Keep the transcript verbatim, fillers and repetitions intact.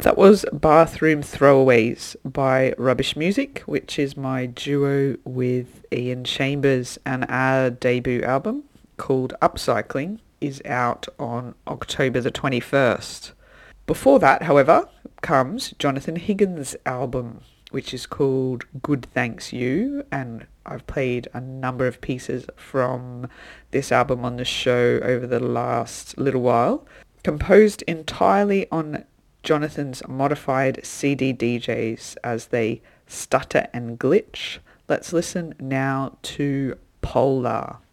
That was Bathroom Throwaways by Rubbish Music, which is my duo with Ian Chambers, and our debut album called Upcycling is out on October the twenty-first. Before that, however, comes Jonathan Higgins' album, which is called Good Thanks You, and I've played a number of pieces from this album on the show over the last little while. Composed entirely on Jonathan's modified C D D Js as they stutter and glitch. Let's listen now to Polar.